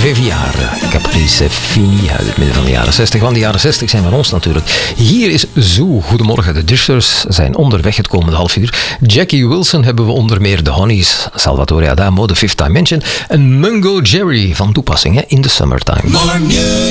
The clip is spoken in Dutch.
Viviare, Caprice Fini uit het midden van de jaren 60. Want de jaren 60 zijn van ons natuurlijk. Hier is Zoo. Goedemorgen, de Drifters zijn onderweg het komende half uur. Jackie Wilson hebben we onder meer de Honeys, Salvatore Adamo, The Fifth Dimension en Mungo Jerry van toepassing in the Summertime.